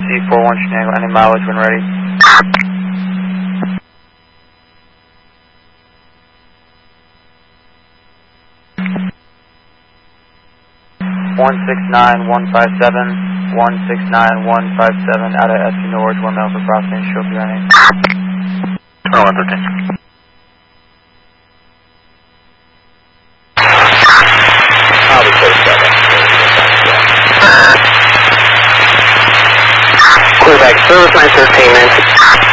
C41 Shenango, any mileage when ready. One 169-157 out of SC Norwich, 1 mile for crossing, show up your name. 2113. I'll be 47. Quarterback service 913, man.